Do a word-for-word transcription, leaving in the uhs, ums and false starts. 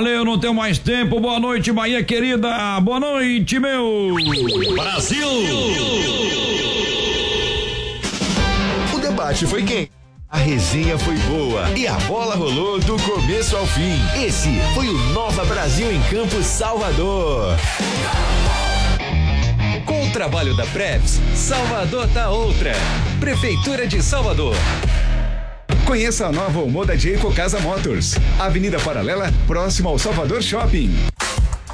Valeu, não tenho mais tempo. Boa noite, Bahia querida. Boa noite, meu Brasil. O debate foi quente. A resenha foi boa e a bola rolou do começo ao fim. Esse foi o Nova Brasil em Campo Salvador. Com o trabalho da Preps, Salvador tá outra. Prefeitura de Salvador. Conheça a nova Omoda de Ecocasa Motors. Avenida Paralela, próximo ao Salvador Shopping.